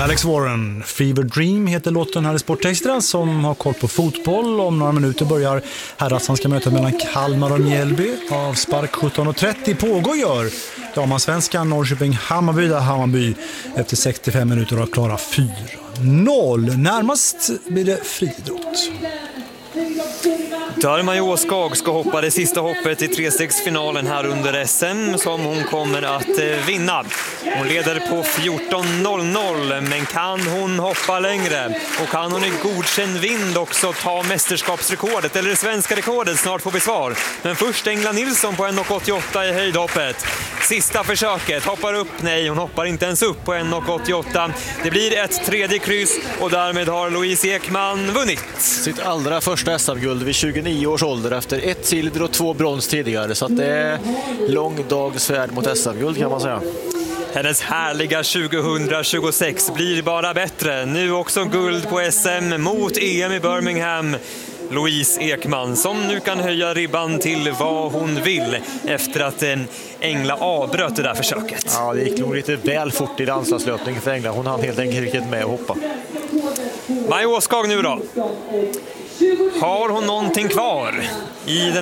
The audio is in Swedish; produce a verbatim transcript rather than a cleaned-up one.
Alex Warren, Fever Dream heter låten här i Sportextra, som har koll på fotboll. Om några minuter börjar herrasvanska mötet mellan Kalmar och Mjällby. Av spark sjutton och trettio pågår gör damansvenskan Norrköping-Hammarby, där Hammarby efter sextiofem minuter har klara fyra noll. Närmast blir det friidrott. Darma Åskag ska hoppa det sista hoppet i trestegsfinalen här under S M, som hon kommer att vinna. Hon leder på fjorton noll noll, men kan hon hoppa längre? Och kan hon i godkänd vind också ta mästerskapsrekordet, eller det svenska rekordet? Snart får vi svar. Men först Engla Nilsson på en åttioåtta i höjdhoppet. Sista försöket, hoppar upp, nej hon hoppar inte ens upp på en åttioåtta. Det blir ett tredje kryss och därmed har Louise Ekman vunnit sitt allra första S M-guld vid tjugonio års ålder efter ett silver och två brons tidigare. Så att det är lång dags färd mot S M-guld, kan man säga. Hennes härliga tjugohundratjugosex blir bara bättre. Nu också guld på S M mot E M i Birmingham. Louise Ekman som nu kan höja ribban till vad hon vill efter att en Engla avbröt det där försöket. Ja, det gick nog lite väl fort i danslöpningen för Engla. Hon hann helt enkelt riktigt med att hoppa. Maja Åskag nu då. Har hon någonting kvar i den